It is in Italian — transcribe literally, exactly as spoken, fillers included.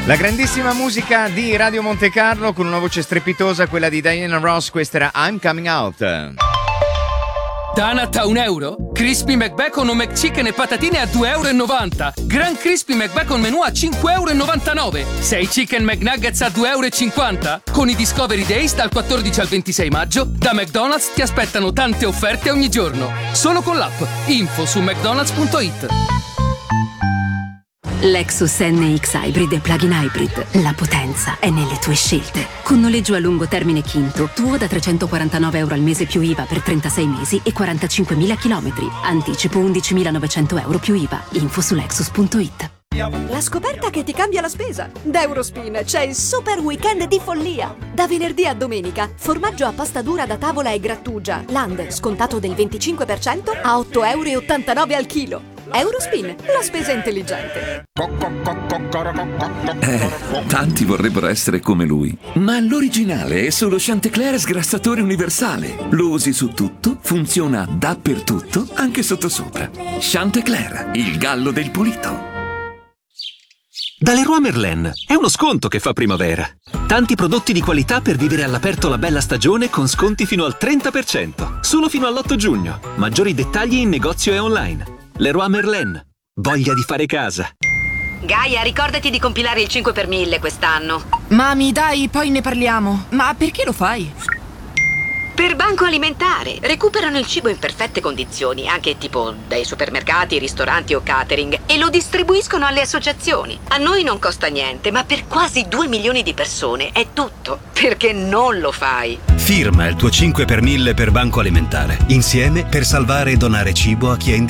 La grandissima musica di Radio Monte Carlo con una voce strepitosa, quella di Diana Ross. Questa era I'm Coming Out. Donut a un euro? Crispy McBacon o McChicken e patatine a due e novanta euro. Gran Crispy McBacon menù a cinque e novantanove euro. sei Chicken McNuggets a due e cinquanta euro. Con i Discovery Days dal quattordici al ventisei maggio, da McDonald's ti aspettano tante offerte ogni giorno. Solo con l'app. Info su mcdonalds punto it. Lexus N X Hybrid e Plug-in Hybrid. La potenza è nelle tue scelte. Con noleggio a lungo termine Quinto, tuo da trecentoquarantanove euro al mese più I V A per trentasei mesi e quarantacinquemila chilometri. Anticipo undicimilanovecento euro più I V A. Info su lexus punto it. La scoperta che ti cambia la spesa. Da Eurospin c'è il super weekend di follia. Da venerdì a domenica, formaggio a pasta dura da tavola e grattugia Land scontato del venticinque per cento a otto e ottantanove euro al chilo. Eurospin, la spesa intelligente. Eh, tanti vorrebbero essere come lui, ma l'originale è solo Chantecler sgrassatore universale. Lo usi su tutto, funziona dappertutto, anche sottosopra. Chantecler, il gallo del pulito. Da Leroy Merlin è uno sconto che fa primavera. Tanti prodotti di qualità per vivere all'aperto la bella stagione con sconti fino al trenta per cento. Solo fino all'otto giugno. Maggiori dettagli in negozio e online. Leroy Merlin. Voglia di fare casa. Gaia, ricordati di compilare il cinque per mille quest'anno. Mami, dai, poi ne parliamo. Ma perché lo fai? Per Banco Alimentare. Recuperano il cibo in perfette condizioni, anche tipo dai supermercati, ristoranti o catering, e lo distribuiscono alle associazioni. A noi non costa niente, ma per quasi due milioni di persone è tutto. Perché non lo fai? Firma il tuo cinque per mille per Banco Alimentare. Insieme per salvare e donare cibo a chi è in